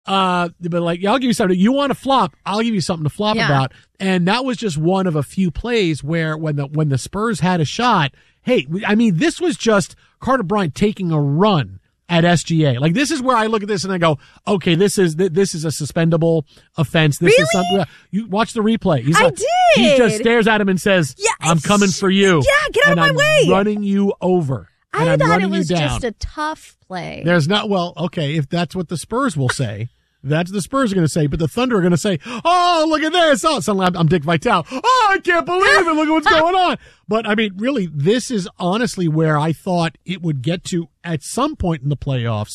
But like, yeah, I'll give you something. You want to flop? I'll give you something to flop about. And that was just one of a few plays where when the Spurs had a shot, hey, I mean, this was just Carter Bryant taking a run at SGA. Like, this is where I look at this and I go, okay, this is a suspendable offense. This is something. You watch the replay. I did. He just stares at him and says, I'm coming for you. Yeah, get out of my way. I'm running you over. I thought it was just a tough play. There's not, well, okay, if that's what the Spurs will say, that's the Spurs are going to say, but the Thunder are going to say, oh, look at this. Oh, suddenly I'm Dick Vitale. Oh, I can't believe it. Look at what's going on. But, I mean, really, this is honestly where I thought it would get to at some point in the playoffs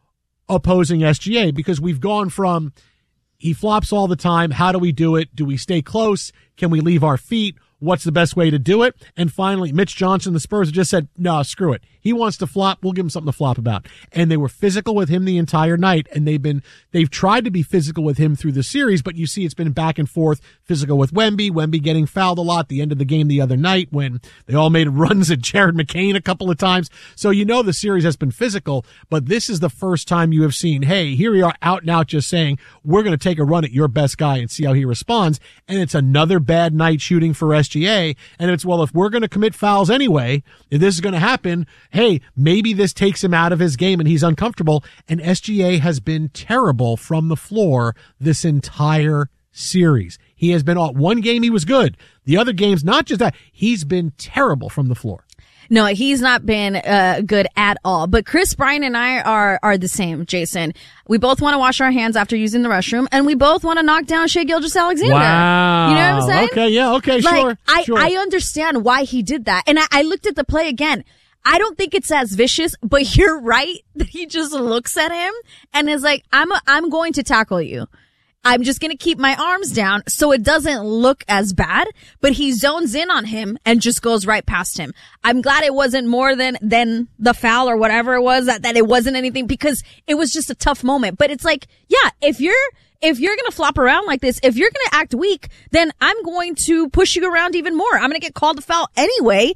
opposing SGA, because we've gone from he flops all the time. How do we do it? Do we stay close? Can we leave our feet? What's the best way to do it? And finally, Mitch Johnson, the Spurs, just said, no, screw it. He wants to flop. We'll give him something to flop about. And they were physical with him the entire night. And they've tried to be physical with him through the series, but you see it's been back and forth, physical with Wemby getting fouled a lot, the end of the game the other night when they all made runs at Jared McCain a couple of times. So you know the series has been physical, but this is the first time you have seen, hey, here we are out and out just saying, we're going to take a run at your best guy and see how he responds. And it's another bad night shooting for SGA. And it's, well, if we're going to commit fouls anyway, if this is going to happen, hey, maybe this takes him out of his game and he's uncomfortable. And SGA has been terrible from the floor this entire series. He has been one game he was good. The other games, not just that, he's been terrible from the floor. No, he's not been good at all. But Chris Bryant and I are the same, Jason. We both want to wash our hands after using the restroom, and we both want to knock down Shai Gilgeous-Alexander. Wow. You know what I'm saying? Okay, yeah, okay, like, sure. I understand why he did that. And I looked at the play again. I don't think it's as vicious, but you're right that he just looks at him and is like, I'm going to tackle you. I'm just going to keep my arms down so it doesn't look as bad, but he zones in on him and just goes right past him. I'm glad it wasn't more than the foul or whatever it was, that it wasn't anything, because it was just a tough moment. But it's like, yeah, if you're going to flop around like this, if you're going to act weak, then I'm going to push you around even more. I'm going to get called a foul anyway.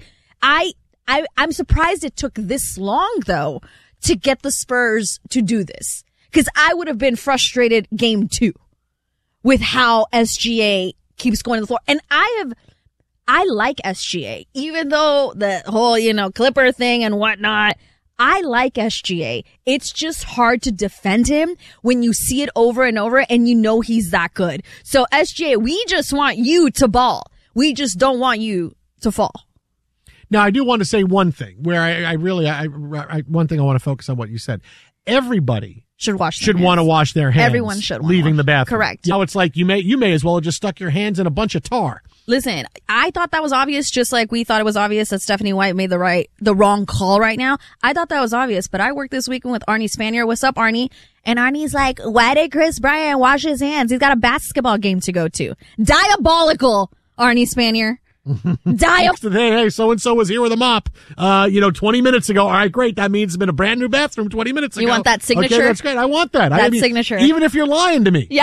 I'm surprised it took this long, though, to get the Spurs to do this, because I would have been frustrated game 2 with how SGA keeps going to the floor. And I like SGA, even though the whole, Clipper thing and whatnot. I like SGA. It's just hard to defend him when you see it over and over and you know he's that good. So SGA, we just want you to ball. We just don't want you to fall. Now, I do want to say one thing where one thing I want to focus on what you said. Everybody should want to wash their hands. Everyone should leaving the bathroom. Correct. Now it's like you may as well have just stuck your hands in a bunch of tar. Listen, I thought that was obvious, just like we thought it was obvious that Stephanie White made the wrong call right now. I thought that was obvious, but I worked this weekend with Arnie Spanier. What's up, Arnie? And Arnie's like, why did Chris Bryant wash his hands? He's got a basketball game to go to. Diabolical, Arnie Spanier. Hey, so-and-so was here with a mop, 20 minutes ago. All right, great. That means it's been a brand new bathroom 20 minutes ago. You want that signature? Okay, that's great. I want that. Signature. Even if you're lying to me. Yeah.